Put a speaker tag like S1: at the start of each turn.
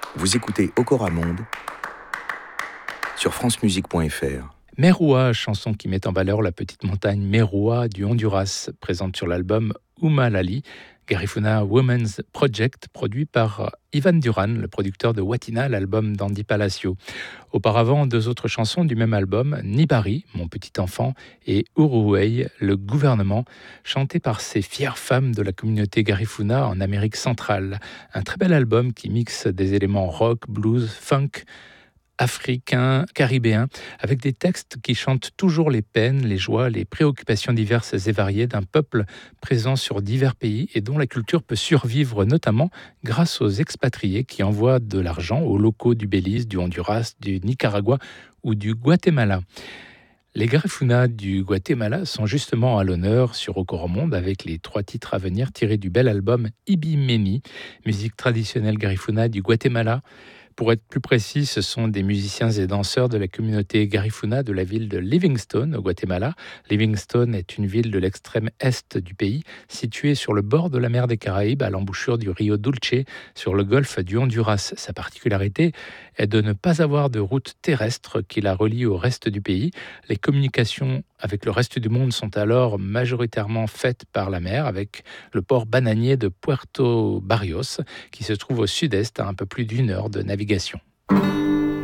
S1: Vous écoutez Okora Monde sur francemusique.fr.
S2: Meroua, chanson qui met en valeur la petite montagne Meroua du Honduras, présente sur l'album Umalali, Garifuna Women's Project, produit par Ivan Duran, le producteur de Watina, l'album d'Andy Palacio. Auparavant, deux autres chansons du même album, Nibari, Mon petit enfant, et Uruhei, le gouvernement, chantées par ces fières femmes de la communauté Garifuna en Amérique centrale. Un très bel album qui mixe des éléments rock, blues, funk, africain, caribéen, avec des textes qui chantent toujours les peines, les joies, les préoccupations diverses et variées d'un peuple présent sur divers pays et dont la culture peut survivre notamment grâce aux expatriés qui envoient de l'argent aux locaux du Belize, du Honduras, du Nicaragua ou du Guatemala. Les Garifuna du Guatemala sont justement à l'honneur sur Okora Monde avec les 3 titres à venir tirés du bel album Ibi Meni, musique traditionnelle Garifuna du Guatemala. Pour être plus précis, ce sont des musiciens et danseurs de la communauté Garifuna de la ville de Livingstone, au Guatemala. Livingstone est une ville de l'extrême est du pays, située sur le bord de la mer des Caraïbes, à l'embouchure du Rio Dulce, sur le golfe du Honduras. Sa particularité est de ne pas avoir de route terrestre qui la relie au reste du pays. Les communications avec le reste du monde sont alors majoritairement faites par la mer, avec le port bananier de Puerto Barrios, qui se trouve au sud-est, à un peu plus d'1 heure de navigation.